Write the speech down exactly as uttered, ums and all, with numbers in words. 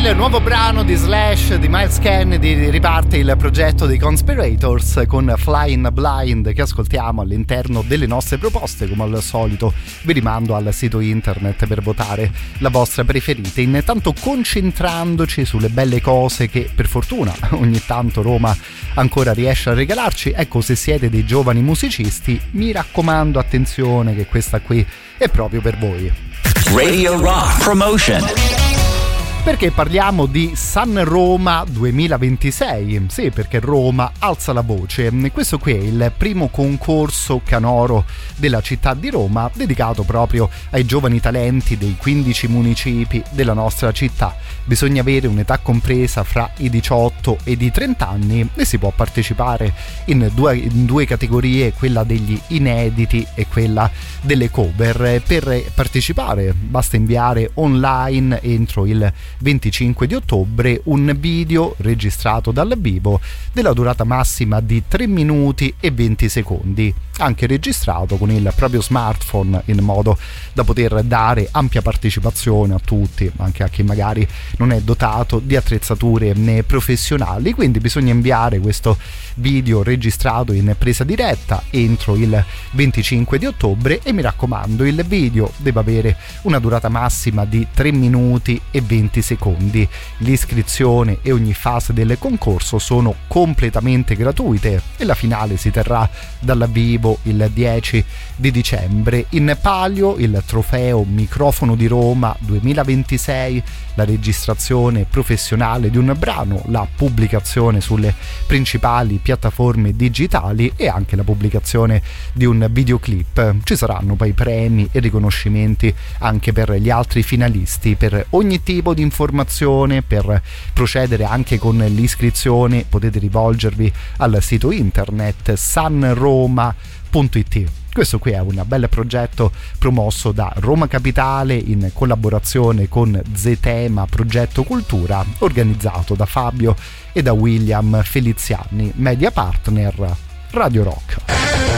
il nuovo brano di Slash, di Miles Kennedy, riparte il progetto dei Conspirators con Flying Blind, che ascoltiamo all'interno delle nostre proposte. Come al solito vi rimando al sito internet per votare la vostra preferita, intanto concentrandoci sulle belle cose che per fortuna ogni tanto Roma ancora riesce a regalarci. Ecco, se siete dei giovani musicisti, mi raccomando, attenzione, che questa qui è proprio per voi. Radio Rock Promotion. Perché parliamo di San Roma duemilaventisei? Sì, perché Roma alza la voce. Questo qui è il primo concorso canoro della città di Roma, dedicato proprio ai giovani talenti dei quindici municipi della nostra città. Bisogna avere un'età compresa fra i diciotto e i trenta anni e si può partecipare in due, in due categorie, quella degli inediti e quella delle cover. Per partecipare basta inviare online entro il venticinque di ottobre un video registrato dal vivo della durata massima di tre minuti e venti secondi, anche registrato con il proprio smartphone, in modo da poter dare ampia partecipazione a tutti, anche a chi magari non è dotato di attrezzature professionali. Quindi bisogna inviare questo video registrato in presa diretta entro il venticinque di ottobre e mi raccomando, il video deve avere una durata massima di tre minuti e venti secondi. L'iscrizione e ogni fase del concorso sono completamente gratuite e la finale si terrà dal vivo il dieci di dicembre. In palio il trofeo Microfono di Roma duemilaventisei, la registrazione professionale di un brano, la pubblicazione sulle principali piattaforme digitali e anche la pubblicazione di un videoclip. Ci saranno poi premi e riconoscimenti anche per gli altri finalisti. Per ogni tipo di informazione, per procedere anche con l'iscrizione, potete rivolgervi al sito internet sanroma punto it. Questo qui è un bel progetto promosso da Roma Capitale in collaborazione con Zetema Progetto Cultura, organizzato da Fabio e da William Feliziani, media partner Radio Rock.